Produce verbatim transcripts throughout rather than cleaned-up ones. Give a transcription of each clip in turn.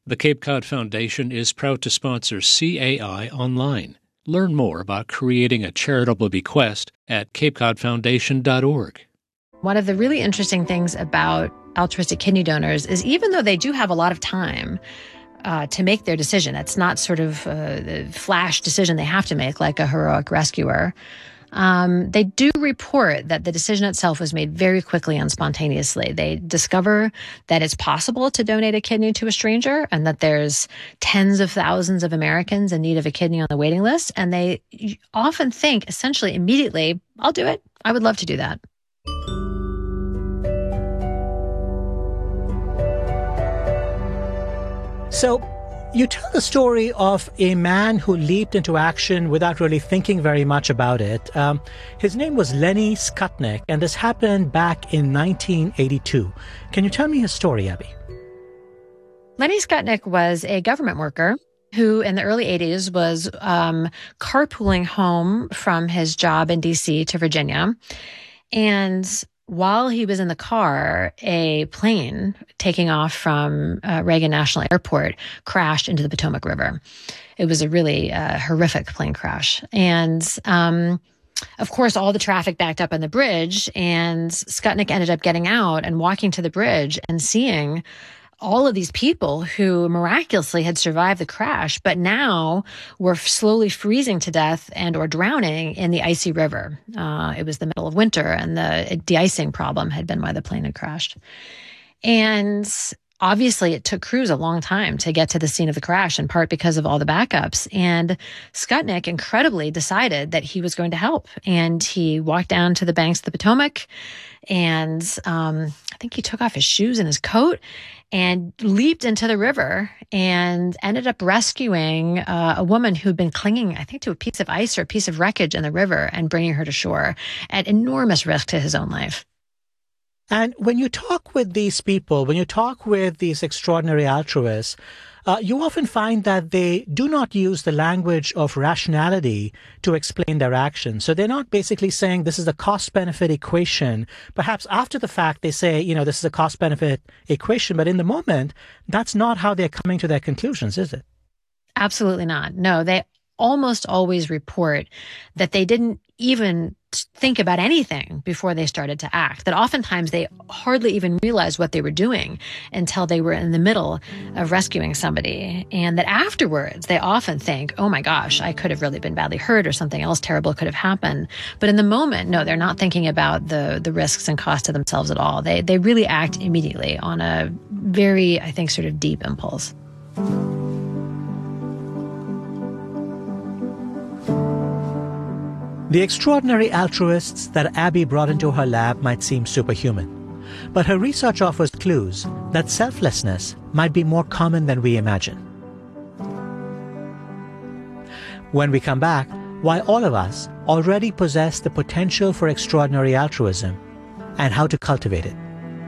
The Cape Cod Foundation is proud to sponsor C A I Online. Learn more about creating a charitable bequest at cape cod foundation dot org. One of the really interesting things about altruistic kidney donors is even though they do have a lot of time uh, to make their decision, it's not sort of a flash decision they have to make like a heroic rescuer. Um, they do report that the decision itself was made very quickly and spontaneously. They discover that it's possible to donate a kidney to a stranger and that there's tens of thousands of Americans in need of a kidney on the waiting list. And they often think essentially immediately, I'll do it. I would love to do that. So you tell the story of a man who leaped into action without really thinking very much about it. Um, his name was Lenny Skutnik, and this happened back in nineteen eighty-two. Can you tell me his story, Abby? Lenny Skutnik was a government worker who in the early eighties was um, carpooling home from his job in D C to Virginia. And while he was in the car, a plane taking off from uh, Reagan National Airport crashed into the Potomac River. It was a really uh, horrific plane crash. And um, of course, all the traffic backed up on the bridge, and Skutnik ended up getting out and walking to the bridge and seeing all of these people who miraculously had survived the crash, but now were slowly freezing to death and or drowning in the icy river. Uh, it was the middle of winter, and the de-icing problem had been why the plane had crashed. And obviously, it took crews a long time to get to the scene of the crash, in part because of all the backups. And Skutnik incredibly decided that he was going to help. And he walked down to the banks of the Potomac, and um, I think he took off his shoes and his coat and leaped into the river and ended up rescuing uh, a woman who'd been clinging, I think, to a piece of ice or a piece of wreckage in the river and bringing her to shore at enormous risk to his own life. And when you talk with these people, when you talk with these extraordinary altruists, uh, you often find that they do not use the language of rationality to explain their actions. So they're not basically saying this is a cost-benefit equation. Perhaps after the fact, they say, you know, this is a cost-benefit equation. But in the moment, that's not how they're coming to their conclusions, is it? Absolutely not. No, they almost always report that they didn't even think about anything before they started to act, that oftentimes they hardly even realized what they were doing until they were in the middle of rescuing somebody. And that afterwards, they often think, oh my gosh, I could have really been badly hurt or something else terrible could have happened. But in the moment, no, they're not thinking about the the risks and cost to themselves at all. They, they really act immediately on a very, I think, sort of deep impulse. The extraordinary altruists that Abby brought into her lab might seem superhuman, but her research offers clues that selflessness might be more common than we imagine. When we come back, why all of us already possess the potential for extraordinary altruism and how to cultivate it.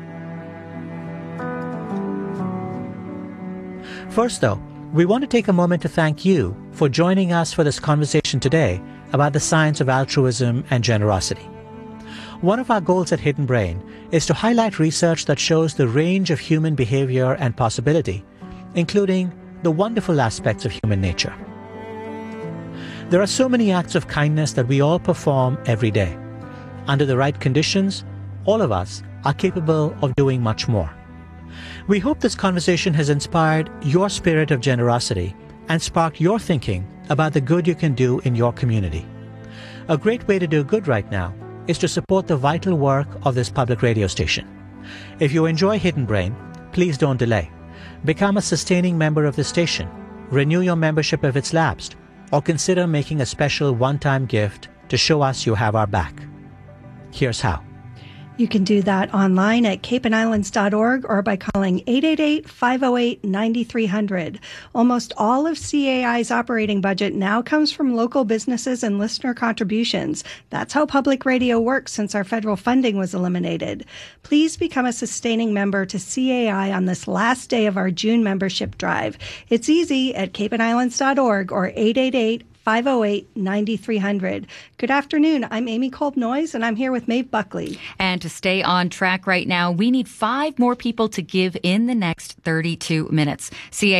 First, though, we want to take a moment to thank you for joining us for this conversation today about the science of altruism and generosity. One of our goals at Hidden Brain is to highlight research that shows the range of human behavior and possibility, including the wonderful aspects of human nature. There are so many acts of kindness that we all perform every day. Under the right conditions, all of us are capable of doing much more. We hope this conversation has inspired your spirit of generosity and sparked your thinking about the good you can do in your community. A great way to do good right now is to support the vital work of this public radio station. If you enjoy Hidden Brain, please don't delay. Become a sustaining member of the station, renew your membership if it's lapsed, or consider making a special one-time gift to show us you have our back. Here's how. You can do that online at cape and islands dot org or by calling eight eight eight, five oh eight, nine three hundred. Almost all of C A I's operating budget now comes from local businesses and listener contributions. That's how public radio works since our federal funding was eliminated. Please become a sustaining member to C A I on this last day of our June membership drive. It's easy at cape and islands dot org or eight eight eight, five oh eight, nine three hundred. Good afternoon. I'm Amy Kolb-Noyes, and I'm here with Maeve Buckley. And to stay on track right now, we need five more people to give in the next thirty-two minutes. C A